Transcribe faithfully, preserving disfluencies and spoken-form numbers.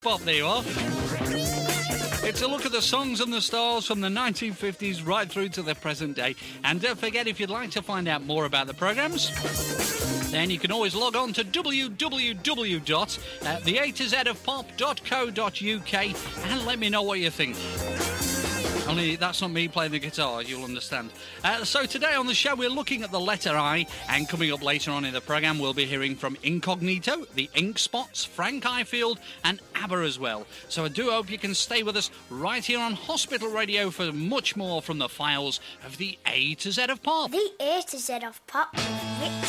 Pop, there you are. It's a look at the songs and the stars from the nineteen fifties right through to the present day. And don't forget, if you'd like to find out more about the programmes, then you can always log on to w w w dot the a to z of pop dot co dot u k and let me know what you think. Only that's not me playing the guitar, you'll understand. Uh, so today on the show, we're looking at the letter I, and coming up later on in the programme, we'll be hearing from Incognito, the Ink Spots, Frank Ifield, and ABBA as well. So I do hope you can stay with us right here on Hospital Radio for much more from the files of the A to Z of Pop. The A to Z of Pop, Rich